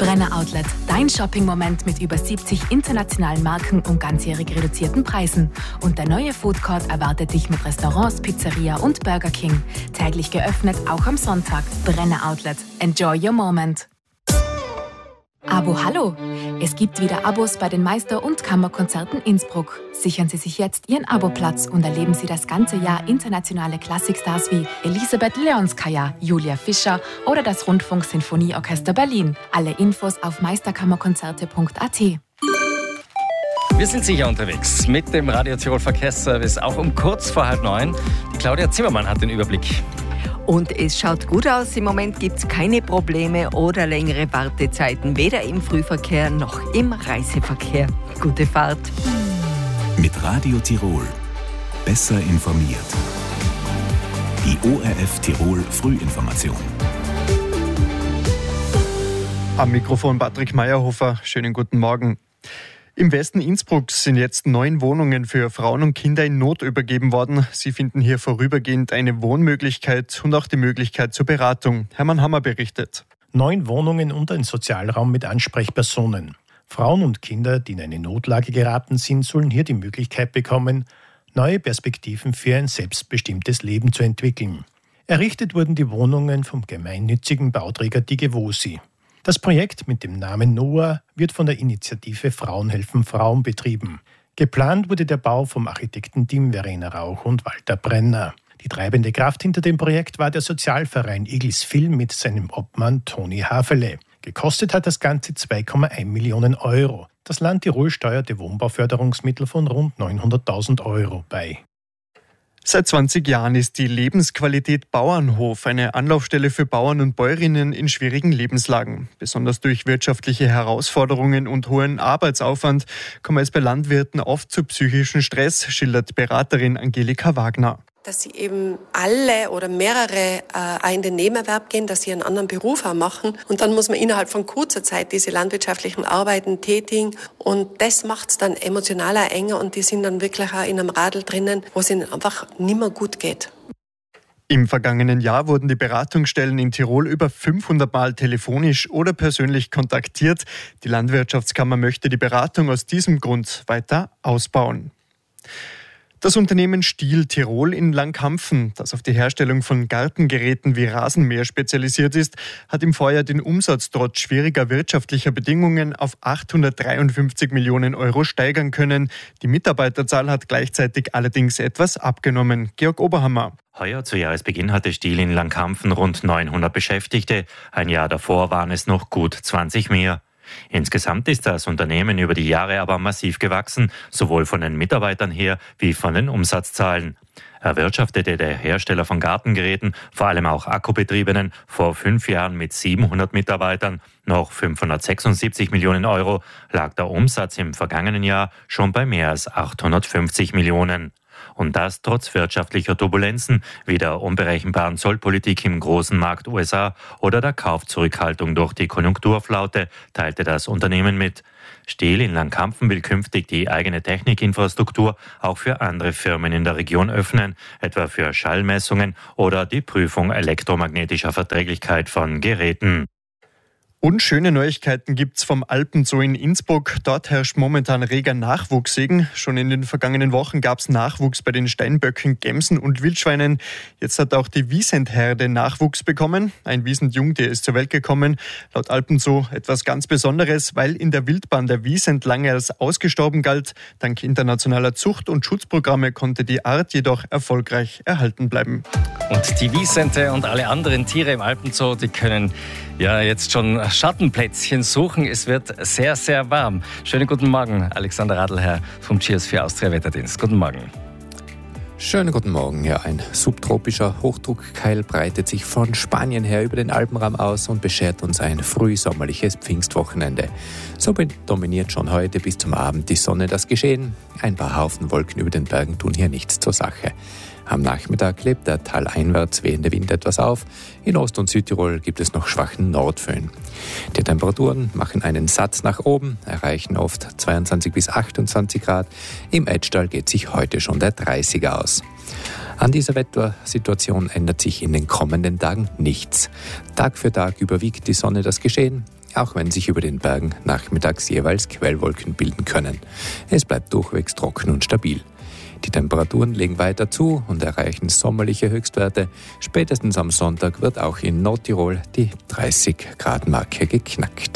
Brenner Outlet, dein Shopping-Moment mit über 70 internationalen Marken und ganzjährig reduzierten Preisen. Und der neue Food Court erwartet dich mit Restaurants, Pizzeria und Burger King. Täglich geöffnet, auch am Sonntag. Brenner Outlet. Enjoy your moment. Abo Hallo! Es gibt wieder Abos bei den Meister- und Kammerkonzerten Innsbruck. Sichern Sie sich jetzt Ihren Aboplatz und erleben Sie das ganze Jahr internationale Klassikstars wie Elisabeth Leonskaya, Julia Fischer oder das Rundfunk-Sinfonieorchester Berlin. Alle Infos auf meisterkammerkonzerte.at. Wir sind sicher unterwegs mit dem Radio Tirol Verkehrsservice, auch um kurz vor 8:30. Die Claudia Zimmermann hat den Überblick. Und es schaut gut aus. Im Moment gibt es keine Probleme oder längere Wartezeiten, weder im Frühverkehr noch im Reiseverkehr. Gute Fahrt. Mit Radio Tirol. Besser informiert. Die ORF Tirol Frühinformation. Am Mikrofon Patrick Meyerhofer. Schönen guten Morgen. Im Westen Innsbrucks sind jetzt 9 Wohnungen für Frauen und Kinder in Not übergeben worden. Sie finden hier vorübergehend eine Wohnmöglichkeit und auch die Möglichkeit zur Beratung. Hermann Hammer berichtet. 9 Wohnungen und ein Sozialraum mit Ansprechpersonen. Frauen und Kinder, die in eine Notlage geraten sind, sollen hier die Möglichkeit bekommen, neue Perspektiven für ein selbstbestimmtes Leben zu entwickeln. Errichtet wurden die Wohnungen vom gemeinnützigen Bauträger Digewosi. Das Projekt mit dem Namen Noah wird von der Initiative Frauen helfen Frauen betrieben. Geplant wurde der Bau vom Architektenteam Verena Rauch und Walter Brenner. Die treibende Kraft hinter dem Projekt war der Sozialverein Iglis Film mit seinem Obmann Toni Havele. Gekostet hat das Ganze 2,1 Millionen Euro. Das Land Tirol steuerte Wohnbauförderungsmittel von rund 900.000 Euro bei. Seit 20 Jahren ist die Lebensqualität Bauernhof eine Anlaufstelle für Bauern und Bäuerinnen in schwierigen Lebenslagen. Besonders durch wirtschaftliche Herausforderungen und hohen Arbeitsaufwand komme es bei Landwirten oft zu psychischem Stress, schildert Beraterin Angelika Wagner. Dass sie eben alle oder mehrere in den Nebenerwerb gehen, dass sie einen anderen Beruf auch machen. Und dann muss man innerhalb von kurzer Zeit diese landwirtschaftlichen Arbeiten tätigen. Und das macht es dann emotionaler enger und die sind dann wirklich auch in einem Radl drinnen, wo es ihnen einfach nicht mehr gut geht. Im vergangenen Jahr wurden die Beratungsstellen in Tirol über 500 Mal telefonisch oder persönlich kontaktiert. Die Landwirtschaftskammer möchte die Beratung aus diesem Grund weiter ausbauen. Das Unternehmen Stihl Tirol in Langkampfen, das auf die Herstellung von Gartengeräten wie Rasenmäher spezialisiert ist, hat im Vorjahr den Umsatz trotz schwieriger wirtschaftlicher Bedingungen auf 853 Millionen Euro steigern können. Die Mitarbeiterzahl hat gleichzeitig allerdings etwas abgenommen. Georg Oberhammer. Heuer zu Jahresbeginn hatte Stihl in Langkampfen rund 900 Beschäftigte. Ein Jahr davor waren es noch gut 20 mehr. Insgesamt ist das Unternehmen über die Jahre aber massiv gewachsen, sowohl von den Mitarbeitern her wie von den Umsatzzahlen. Erwirtschaftete der Hersteller von Gartengeräten, vor allem auch akkubetriebenen, vor 5 Jahren mit 700 Mitarbeitern noch 576 Millionen Euro, lag der Umsatz im vergangenen Jahr schon bei mehr als 850 Millionen. Und das trotz wirtschaftlicher Turbulenzen wie der unberechenbaren Zollpolitik im großen Markt USA oder der Kaufzurückhaltung durch die Konjunkturflaute, teilte das Unternehmen mit. Stihl in Langkampfen will künftig die eigene Technikinfrastruktur auch für andere Firmen in der Region öffnen, etwa für Schallmessungen oder die Prüfung elektromagnetischer Verträglichkeit von Geräten. Und schöne Neuigkeiten gibt's vom Alpenzoo in Innsbruck. Dort herrscht momentan reger Nachwuchssegen. Schon in den vergangenen Wochen gab's Nachwuchs bei den Steinböcken, Gämsen und Wildschweinen. Jetzt hat auch die Wiesent-Herde Nachwuchs bekommen. Ein Wiesentjungtier ist zur Welt gekommen. Laut Alpenzoo etwas ganz Besonderes, weil in der Wildbahn der Wiesent lange als ausgestorben galt. Dank internationaler Zucht- und Schutzprogramme konnte die Art jedoch erfolgreich erhalten bleiben. Und die Wiesente und alle anderen Tiere im Alpenzoo, die können ja jetzt schon Schattenplätzchen suchen. Es wird sehr, sehr warm. Schönen guten Morgen, Alexander Radlherr vom Cheers für Austria Wetterdienst. Guten Morgen. Schönen guten Morgen. Ja, ein subtropischer Hochdruckkeil breitet sich von Spanien her über den Alpenraum aus und beschert uns ein frühsommerliches Pfingstwochenende. So dominiert schon heute bis zum Abend die Sonne das Geschehen. Ein paar Haufen Wolken über den Bergen tun hier nichts zur Sache. Am Nachmittag lebt der taleinwärts wehende Wind etwas auf. In Ost- und Südtirol gibt es noch schwachen Nordföhn. Die Temperaturen machen einen Satz nach oben, erreichen oft 22 bis 28 Grad. Im Edgtal geht sich heute schon der 30er aus. An dieser Wettersituation ändert sich in den kommenden Tagen nichts. Tag für Tag überwiegt die Sonne das Geschehen, auch wenn sich über den Bergen nachmittags jeweils Quellwolken bilden können. Es bleibt durchwegs trocken und stabil. Die Temperaturen legen weiter zu und erreichen sommerliche Höchstwerte. Spätestens am Sonntag wird auch in Nordtirol die 30-Grad-Marke geknackt.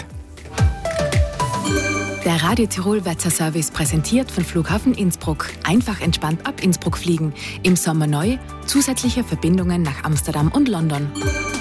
Der Radio Tirol Wetterservice präsentiert von Flughafen Innsbruck. Einfach entspannt ab Innsbruck fliegen. Im Sommer neu, zusätzliche Verbindungen nach Amsterdam und London.